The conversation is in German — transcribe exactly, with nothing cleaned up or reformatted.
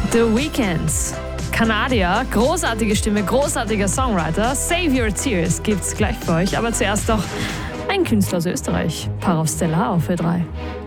The Weeknd, Kanadier, großartige Stimme, großartiger Songwriter. Save Your Tears gibt's gleich für euch. Aber zuerst doch ein Künstler aus Österreich, Parav Stellar auf Ö drei.